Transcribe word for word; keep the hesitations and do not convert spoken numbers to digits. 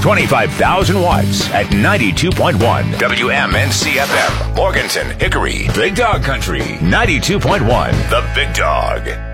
twenty-five thousand watts at ninety-two point one W M N C F M. Morganton, Hickory, Big Dog Country, ninety-two point one. The Big Dog.